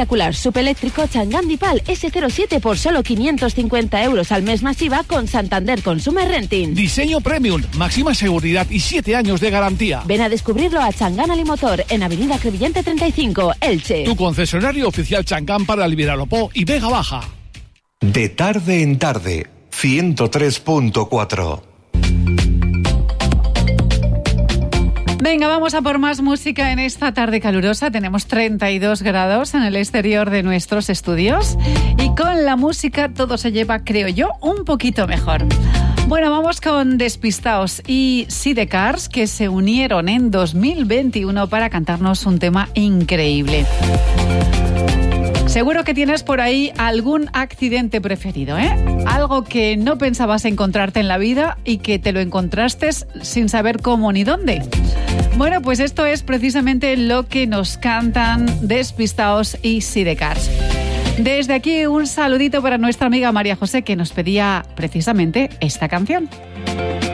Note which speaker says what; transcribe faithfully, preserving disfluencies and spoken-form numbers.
Speaker 1: espectacular subeléctrico Chang'an Dipal ese cero siete por solo quinientos cincuenta euros al mes masiva con Santander Consumer Renting.
Speaker 2: Diseño premium, máxima seguridad y siete años de garantía.
Speaker 1: Ven a descubrirlo a Chang'an Alimotor en Avenida Crevillente treinta y cinco, Elche.
Speaker 2: Tu concesionario oficial Chang'an para el Viralopó y Vega Baja.
Speaker 3: De tarde en tarde, ciento tres punto cuatro.
Speaker 4: Venga, vamos a por más música en esta tarde calurosa. Tenemos treinta y dos grados en el exterior de nuestros estudios y con la música todo se lleva, creo yo, un poquito mejor. Bueno, vamos con Despistaos y Sidecars, que se unieron en dos mil veintiuno para cantarnos un tema increíble. Seguro que tienes por ahí algún accidente preferido, ¿eh? Algo que no pensabas encontrarte en la vida y que te lo encontraste sin saber cómo ni dónde. Bueno, pues esto es precisamente lo que nos cantan Despistaos y Sidecars. Desde aquí un saludito para nuestra amiga María José, que nos pedía precisamente esta canción.